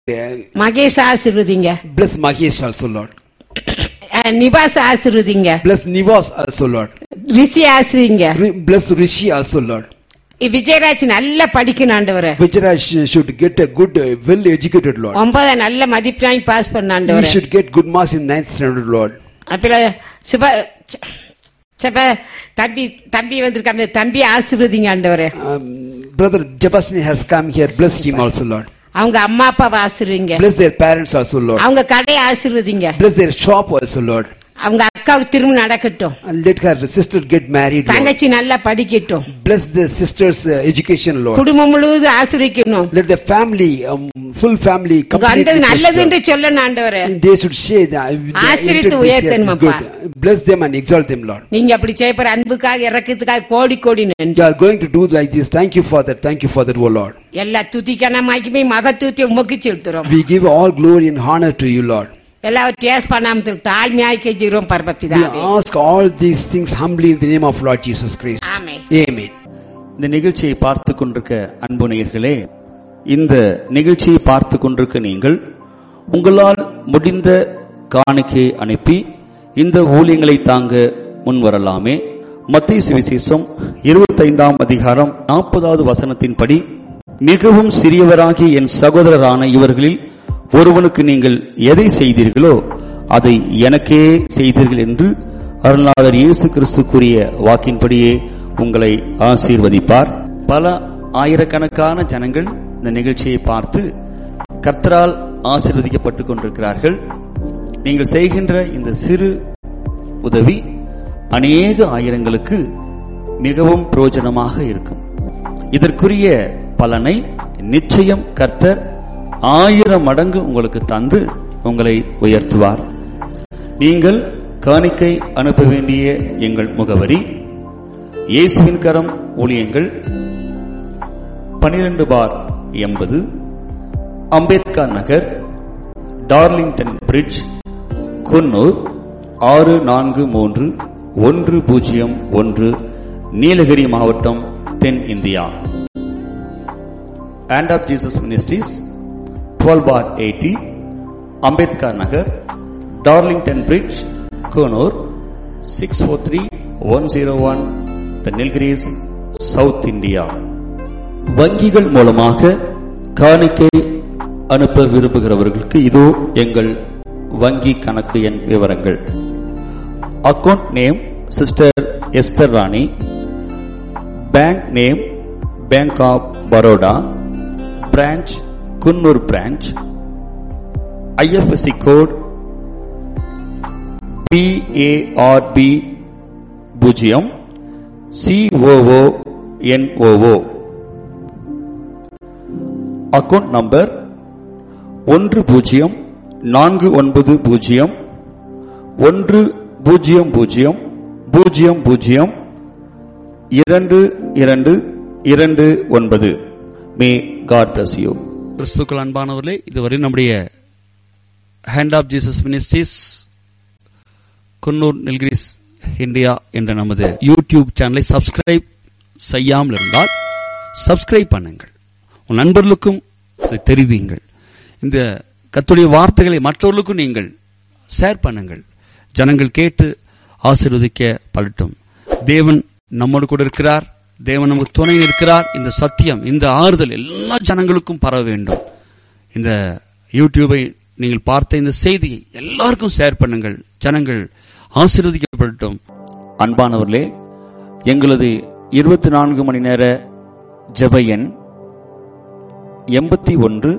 மகேஷ் ஆசீர்வதிங்க. Bless Mahesh also, Lord. Nivas ஆசீர்வதிங்க. Bless Nivas also, Lord. ரிஷி ஆசீர்வதிங்க. Bless Rishi also, Lord. Vijayaraj நல்லா படிக்கணும் ஆண்டவரே. Vijayaraj should get a good, well educated, Lord. 9 நல்ல மதிப்பெண் பாஸ் பண்ண He ஆண்டவரே. should get good marks in 9th standard, Lord. அப்புறம் தம்பி வந்திருக்காங்க, தம்பி ஆசீர்வதிங்க ஆண்டவரே. Brother Jabasni has come here. Bless him also, Lord. அவங்க அம்மா அப்பாவை ஆசீர்வதிங்க. Bless their parents also, Lord. அவங்க கடையை ஆசீர்வதிங்க. Bless their shop also, Lord. அவங்க அக்காவுக்கு திரும்ப நடக்கட்டும். And let her sister get married, Lord. தங்கச்சி நல்லா படிக்கட்டும். Bless the sister's education, Lord. குடும்பம் முழுவதும் ஆசீர்வதிக்கணும். Let the family, full family, completely நல்லது என்று சொல்லணும் ஆண்டவரே. They should say that ஆசீர்வதித்து உயர்த்தணும்ப்பா. Bless them and exalt them, Lord. நீங்க அப்படி செய்யற அன்புக்காக இரக்கத்துக்காக கோடி கோடி நன்றி. You are going to do like this. Thank you for that. Thank you for that, O Lord. எல்லா துதிக்கான மகிமை மகத்துவத்தை உமக்கு செலுத்துறோம். We give all glory and honor to you, Lord. எல்லா டேஸ் பண்ணாமத்தில் தாழ்மையாய் கெஞ்சுகிறோம் பரமபிதாவே. We ask all these things humbly in the name of Lord Jesus Christ. Amen. Amen. இந்த நிகழ்ச்சியை பார்த்து கொண்டிருக்க அன்பு நேயர்களே, இந்த நிகழ்ச்சியை பார்த்து கொண்டிருக்க நீங்கள் உங்களால் முடிந்த காணிக்கை அனுப்பி இந்த ஊழியங்களை தாங்க முன்வரலாமே. மத்தேயு சுவிசேஷம் 25ஆம் அதிகாரம் 40வது வசனத்தின்படி, மிகவும் சிறியவராகிய என் சகோதரரான இவர்களில் ஒருவனுக்கு நீங்கள் எதை செய்தீர்களோ அதை எனக்கே செய்தீர்கள் என்று அருள்நாதர் இயேசு கிறிஸ்து கூறிய வாக்கின்படியே உங்களை ஆசீர்வதிப்பார். பல ஆயிரக்கணக்கான ஜனங்கள் இந்த நிகழ்ச்சியை பார்த்து கர்த்தரால் ஆசீர்வதிக்கப்பட்டுக் கொண்டிருக்கிறார்கள். நீங்கள் செய்கின்ற இந்த சிறு உதவி அநேக ஆயிரங்களுக்கு மிகவும் பிரயோஜனமாக இருக்கும். இதற்குரிய பலனை நிச்சயம் கர்த்தர் 1000 மடங்கு உங்களுக்கு தந்து உங்களை உயர்த்துவார். நீங்கள் காணிக்கை அனுப்ப வேண்டிய எங்கள் முகவரி: இயேசுவின் கரம் ஊழியங்கள், 12/80 அம்பேத்கர் நகர், டார்லிங்டன் பிரிட்ஜ், குன்னூர் 643101, நீலகிரி மாவட்டம், தென் India. Hand of Jesus Ministries, 12/80 Ambedkar Nagar, Darlington bridge, Coonoor 643101, The Nilgiris, South India. வங்கிகள் மூலமாக காணிக்கை அனுப்ப விரும்புகிறவர்களுக்கு இதோ எங்கள் வங்கி கணக்கு எண் விவரங்கள். Account name sister Esther Rani, bank name bank of Baroda, branch Coonoor branch, IFSC code BARB 0 COONOO. Account number 100000002229. May God bless you. கிறிஸ்துக்கள் அன்பானவர்களே, இதுவரை நம்முடைய hand of Jesus ministries Coonoor Nilgiris India என்ற நமது யூடியூப் சேனலை சப்ஸ்கிரைப் செய்யாமல் இருந்தால் சப்ஸ்கிரைப் பண்ணுங்கள். உன் நண்பர்களுக்கும் அதை தெரிவியுங்கள். இந்த கர்த்தருடைய வார்த்தைகளை மற்றவர்களுக்கும் நீங்கள் ஷேர் பண்ணுங்கள். ஜனங்கள் கேட்டு ஆசீர்வதிக்கப்படட்டும். தேவன் நம்மோடு கூட இருக்கிறார். தேவன் நமக்கு துணை இருக்கிறார். இந்த சத்தியம், இந்த ஆறுதல் எல்லா ஜனங்களுக்கும் பரவ வேண்டும். இந்த யூடியூபை நீங்கள் பார்த்த இந்த செய்தியை எல்லாருக்கும் ஷேர் பண்ணுங்கள். ஜனங்கள் ஆசீர்வதிக்கப்படட்டும். அன்பானவர்களே, எங்களது 24 மணி நேர ஜெப எண் 81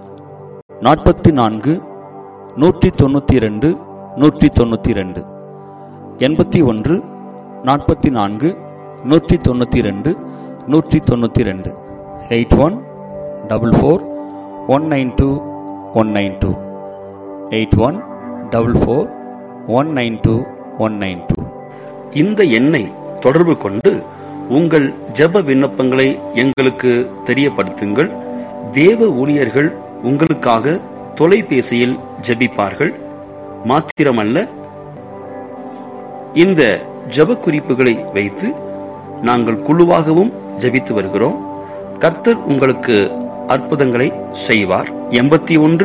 44 192 192 81 44 192 192 81 44 192 192 81 44 192 192. இந்த எண்ணை தொடர்பு கொண்டு உங்கள் ஜெப விண்ணப்பங்களை எங்களுக்கு தெரியப்படுத்துங்கள். தேவ ஊழியர்கள் உங்களுக்காக தொலைபேசியில் ஜெபிப்பார்கள். மாத்திரமல்ல, இந்த ஜெப குறிப்புகளை வைத்து நாங்கள் குழுவாகவும் ஜெபித்து வருகிறோம். கர்த்தர் உங்களுக்கு அற்புதங்களை செய்வார். 81